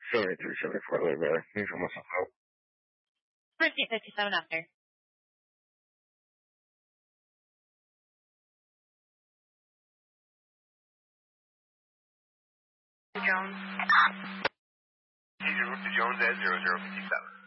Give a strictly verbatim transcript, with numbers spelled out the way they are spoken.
seventy-three seventy-four later, brother. Thanks for myself out. Proceed fifty-seven after. Jones. Jones at zero zero fifty-seven.